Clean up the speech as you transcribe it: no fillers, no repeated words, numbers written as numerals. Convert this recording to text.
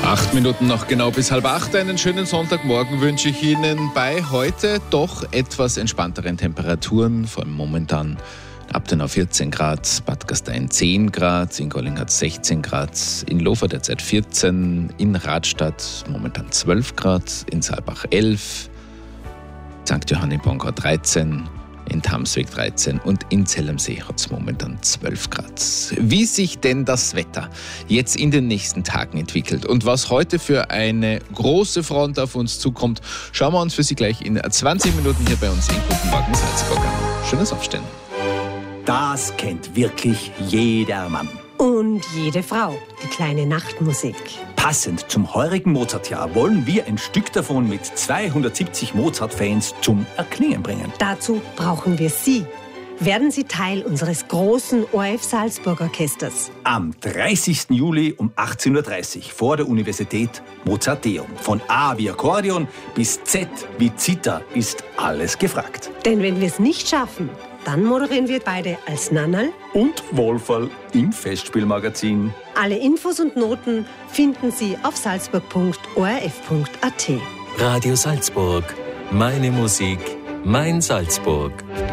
8 Minuten noch genau bis 7:30. Einen schönen Sonntagmorgen wünsche ich Ihnen bei heute doch etwas entspannteren Temperaturen, vor allem momentan Abtenau 14 Grad, Bad Gastein 10 Grad, in Golling hat 16 Grad, in Lofer derzeit 14, in Radstadt momentan 12 Grad, in Saalbach 11, St. Johann in Bongau 13, in Tamsweg 13 und in Zell am See hat es momentan 12 Grad. Wie sich denn das Wetter jetzt in den nächsten Tagen entwickelt und was heute für eine große Front auf uns zukommt, schauen wir uns für Sie gleich in 20 Minuten hier bei uns in Guten Morgen Salzburg an. Schönes Aufstehen. Das kennt wirklich jeder Mann. Und jede Frau, die kleine Nachtmusik. Passend zum heurigen Mozartjahr wollen wir ein Stück davon mit 270 Mozart-Fans zum Erklingen bringen. Dazu brauchen wir Sie. Werden Sie Teil unseres großen ORF Salzburg Orchesters. Am 30. Juli um 18.30 Uhr vor der Universität Mozarteum. Von A wie Akkordeon bis Z wie Zither ist alles gefragt. Denn wenn wir es nicht schaffen, dann moderieren wir beide als Nannerl und Wolferl im Festspielmagazin. Alle Infos und Noten finden Sie auf salzburg.orf.at. Radio Salzburg. Meine Musik, mein Salzburg.